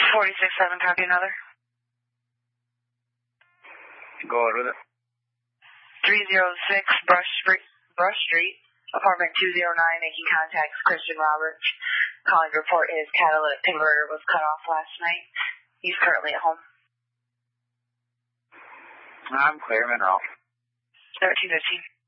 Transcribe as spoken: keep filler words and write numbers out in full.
forty-six seven, copy another. Go ahead with it. three oh six Brush Street, Brush Street, apartment two oh nine, making contact with Christian Roberts. Calling to report his catalytic converter was cut off last night. He's currently at home. I'm clear, Monroe. thirteen fifteen.